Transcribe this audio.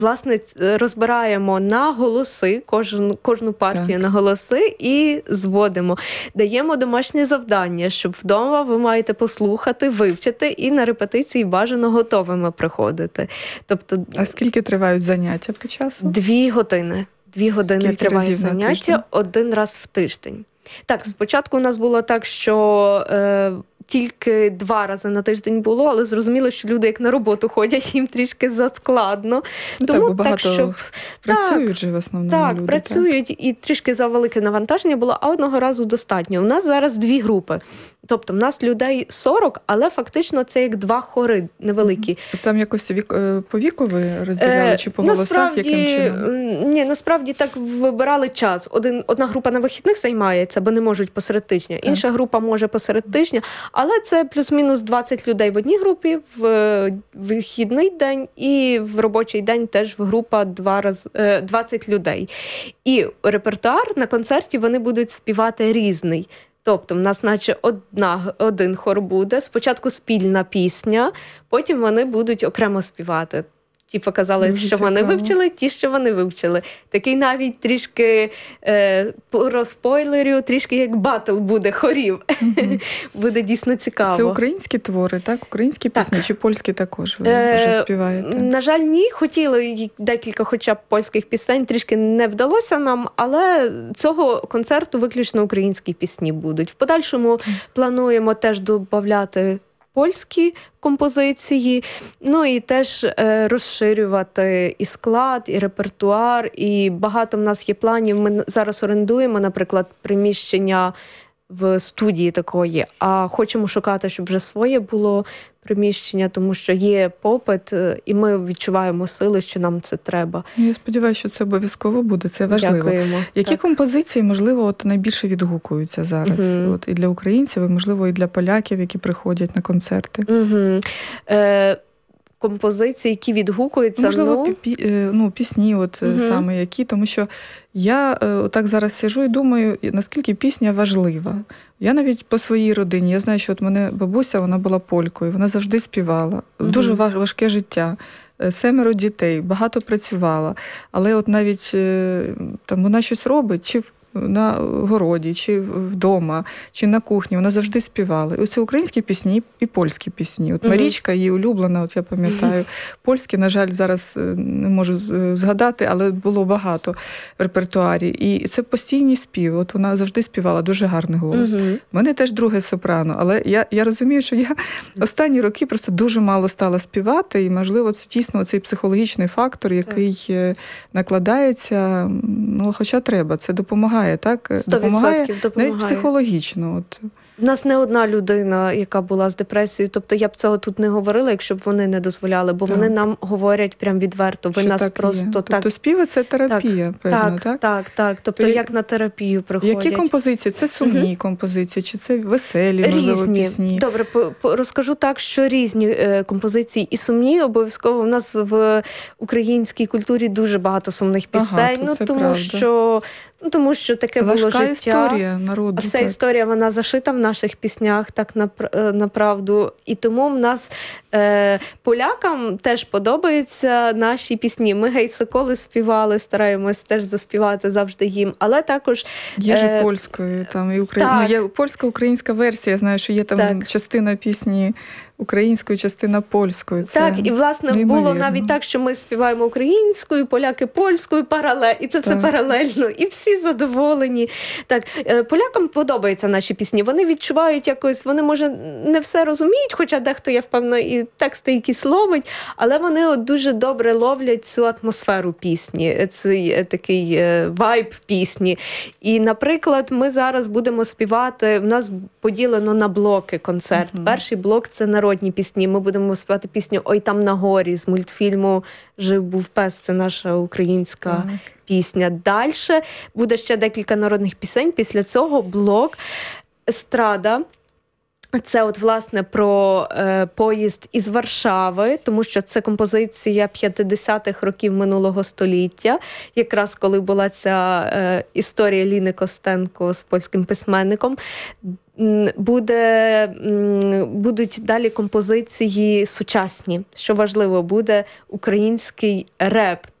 власне, розбираємо на голоси, кожну партію на голоси і зводимо. Даємо домашнє завдання, щоб вдома ви маєте послухати, вивчити і на репетиції бажано готовими приходити. Тобто, а скільки тривають заняття по часу? 2 години. 2 години скільки триває заняття, 1 раз в тиждень. Так, спочатку у нас було так, що тільки 2 рази на тиждень було, але зрозуміло, що люди як на роботу ходять, їм трішки заскладно. Тому багато працюють же в основному люди. Працюють і трішки завелике навантаження було, а одного разу достатньо. У нас зараз 2 групи. Тобто в нас людей 40, але фактично це як 2 хори невеликі. Там якось повікові розділяли чи по голосах, яким чином? Ні, насправді так вибирали час. Одна група на вихідних займається, бо не можуть посеред тижня. Інша група може посеред тижня, але це плюс-мінус 20 людей в одній групі, в вихідний день і в робочий день теж в група 20 людей. І репертуар на концерті вони будуть співати різний. Тобто в нас наче один хор буде, спочатку спільна пісня, потім вони будуть окремо співати. Ті показали, що вони вивчили, ті, що вони вивчили. Такий навіть трішки розпойлерю, трішки як батл буде хорів. Буде дійсно цікаво. Це українські твори, так? Українські пісні чи польські також ви вже співаєте? На жаль, ні. Хотіли декілька хоча б польських пісень, трішки не вдалося нам, але цього концерту виключно українські пісні будуть. В подальшому плануємо теж додати польські композиції, ну і теж розширювати і склад, і репертуар, і багато в нас є планів. Ми зараз орендуємо, наприклад, приміщення в студії такої, а хочемо шукати, щоб вже своє було приміщення, тому що є попит, і ми відчуваємо сили, що нам це треба. Я сподіваюся, що це обов'язково буде, це важливо. Дякуємо. Які композиції, можливо, найбільше відгукуються зараз? І для українців, і, можливо, і для поляків, які приходять на концерти? Композиції, які відгукуються. Можливо, пісні саме які, тому що я так зараз сиджу і думаю, наскільки пісня важлива. Я навіть по своїй родині, я знаю, що от мене бабуся, вона була полькою, вона завжди співала. Дуже важке життя. 7 дітей, багато працювала. Але от навіть там вона щось робить, чи на городі, чи вдома, чи на кухні, вона завжди співала. І оце українські пісні і польські пісні. От Марічка, її улюблена, от я пам'ятаю. Польські, на жаль, зараз не можу згадати, але було багато в репертуарі. І це постійні співи. От вона завжди співала, дуже гарний голос. У мене теж друге сопрано, але я розумію, що я останні роки просто дуже мало стала співати, і, можливо, це дійсно цей психологічний фактор, який накладається, хоча треба, це допомагає. Так? 100% допомагає навіть психологічно. У нас не одна людина, яка була з депресією, тобто я б цього тут не говорила, якщо б вони не дозволяли, бо вони нам говорять прям відверто. Ви нас просто так... Тобто співи – це терапія, певно, так? Так. Тобто як на терапію приходять. Які композиції? Це сумні композиції, чи це веселі, можливо, пісні? Добре, розкажу так, що різні композиції і сумні. Обов'язково у нас в українській культурі дуже багато сумних пісень, тому що таке було життя. Важка історія народу. Вся історія, вона зашита в наших піснях, так направду. І тому в нас полякам теж подобаються наші пісні. Ми «Гей, соколи» співали, стараємось теж заспівати завжди їм. Але також... Є ж польською, там і є польська-українська версія. Я знаю, що є там частина пісні українською, частина польською. Це так, і, власне, було навіть так, що ми співаємо українською, поляки польською, і це все паралельно, і всі задоволені. Так, полякам подобаються наші пісні, вони відчувають якось, вони, може, не все розуміють, хоча дехто, я впевнена, і тексти якісь ловить, але вони дуже добре ловлять цю атмосферу пісні, цей такий вайб пісні. І, наприклад, ми зараз будемо співати, в нас поділено на блоки концерт. Перший блок – це народні пісні. Ми будемо співати пісню «Ой, там на горі» з мультфільму «Жив-був пес». Це наша українська пісня. Дальше буде ще декілька народних пісень. Після цього блок «Естрада». Це от, власне, про поїзд із Варшави, тому що це композиція 50-х років минулого століття, якраз коли була ця історія Ліни Костенко з польським письменником. Будуть далі композиції сучасні, що важливо, буде український реп.